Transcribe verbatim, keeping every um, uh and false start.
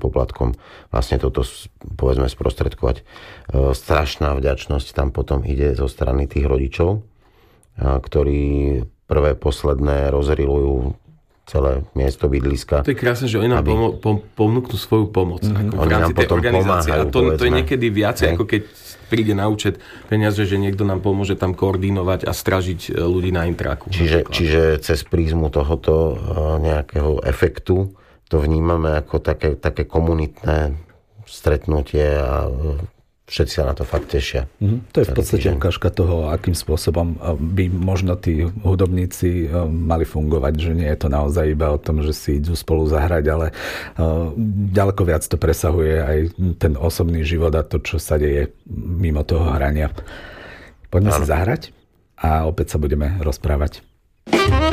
poplatkom vlastne toto, povedzme, sprostredkovať. Strašná vďačnosť tam potom ide zo strany tých rodičov, ktorí prvé, posledné rozrilujú celé miesto bydliska. To je krásne, že oni nám aby... pomo- pom- ponúknú svoju pomoc. Mm-hmm. Ako oni nám potom pomáhajú. A to, to je niekedy viacej, ako keď príde na účet peniaze, že niekto nám pomôže tam koordinovať a stražiť ľudí na intraku. Čiže, čiže cez prízmu tohoto nejakého efektu to vnímame ako také, také komunitné stretnutie a všetci sa na to fakt tešia. Mm, to je v podstate ukážka toho, akým spôsobom by možno tí hudobníci mali fungovať, že nie je to naozaj iba o tom, že si idú spolu zahrať, ale ďaleko viac to presahuje aj ten osobný život a to, čo sa deje mimo toho hrania. Poďme ano. si zahrať a opäť sa budeme rozprávať.